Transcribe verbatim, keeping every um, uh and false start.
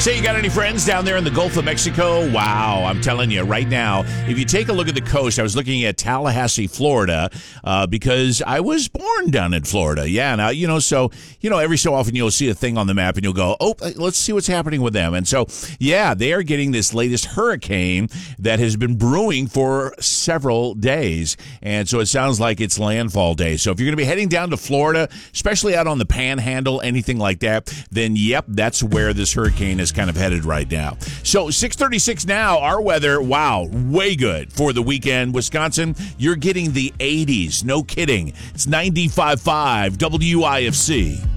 Say, you got any friends down there in the Gulf of Mexico? Wow, I'm telling you right now, if you take a look at the coast, I was looking at Tallahassee, Florida, uh, because I was born down in Florida. Yeah, now, you know, so, you know, every so often you'll see a thing on the map and you'll go, oh, let's see what's happening with them. And so, yeah, they are getting this latest hurricane that has been brewing for several days. And so it sounds like it's landfall day. So if you're going to be heading down to Florida, especially out on the Panhandle, anything like that, then yep, that's where this hurricane is kind of headed right now. So six thirty-six now, our weather, wow, way good for the weekend. Wisconsin, you're getting the eighties. No kidding. It's ninety-five point five W I F C.